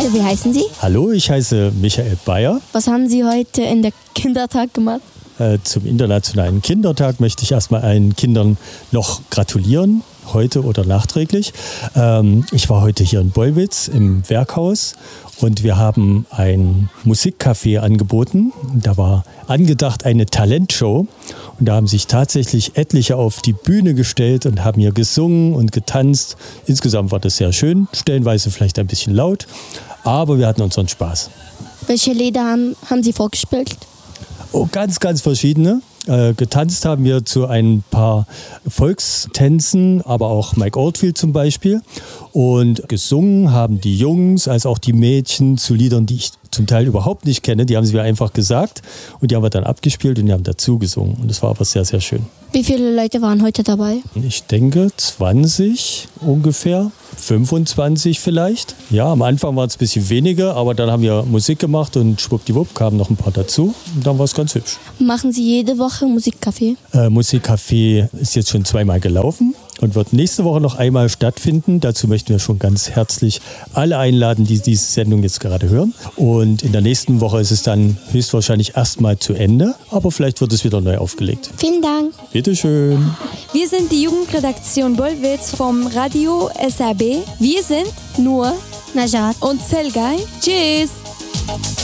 Bitte, wie heißen Sie? Hallo, ich heiße Michael Bayer. Was haben Sie heute in der Kindertag gemacht? Zum Internationalen Kindertag möchte ich erstmal allen Kindern noch gratulieren, heute oder nachträglich. Ich war heute hier in Bollwitz im Werkhaus und wir haben ein Musikcafé angeboten. Da war angedacht eine Talentshow und da haben sich tatsächlich etliche auf die Bühne gestellt und haben hier gesungen und getanzt. Insgesamt war das sehr schön, stellenweise vielleicht ein bisschen laut, aber wir hatten unseren Spaß. Welche Lieder haben Sie vorgespielt? Oh, ganz, ganz verschiedene. Getanzt haben wir zu ein paar Volkstänzen, aber auch Mike Oldfield zum Beispiel. Und gesungen haben die Jungs als auch die Mädchen zu Liedern, die ich zum Teil überhaupt nicht kenne. Die haben sie mir einfach gesagt und die haben wir dann abgespielt und die haben dazu gesungen. Und das war aber sehr, sehr schön. Wie viele Leute waren heute dabei? Ich denke 20 ungefähr, 25 vielleicht. Ja, am Anfang waren es ein bisschen weniger, aber dann haben wir Musik gemacht und schwuppdiwupp kamen noch ein paar dazu. Und dann war es ganz hübsch. Machen Sie jede Woche Musikcafé? Musikcafé ist jetzt schon 2-mal gelaufen und wird nächste Woche noch einmal stattfinden. Dazu möchten wir schon ganz herzlich alle einladen, die diese Sendung jetzt gerade hören. Und in der nächsten Woche ist es dann höchstwahrscheinlich erstmal zu Ende, aber vielleicht wird es wieder neu aufgelegt. Vielen Dank. Bitteschön. Wir sind die Jugendredaktion Bollwitz vom Radio SRB. Wir sind Nur Najat und Selgay. Tschüss!